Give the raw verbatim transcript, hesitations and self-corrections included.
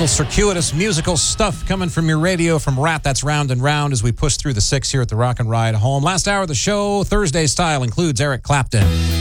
Little circuitous musical stuff coming from your radio from Rat. That's Round and Round as we push through the six here at the Rock and Ride Home. Last hour of the show, Thursday style, includes Eric Clapton.